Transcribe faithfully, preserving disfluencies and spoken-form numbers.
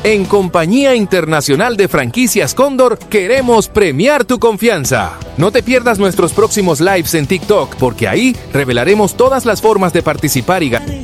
En Compañía Internacional de Franquicias Cóndor, queremos premiar tu confianza. No te pierdas nuestros próximos lives en TikTok, porque ahí revelaremos todas las formas de participar y ganar.